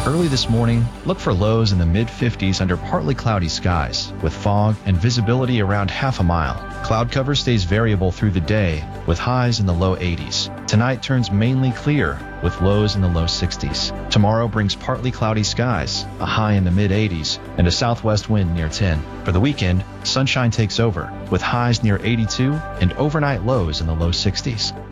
Early this morning, look for lows in the mid-50s under partly cloudy skies, with fog and visibility around half a mile. Cloud cover stays variable through the day, with highs in the low 80s. Tonight turns mainly clear, with lows in the low 60s. Tomorrow brings partly cloudy skies, a high in the mid-80s, and a southwest wind near 10. For the weekend, sunshine takes over, with highs near 82 and overnight lows in the low 60s.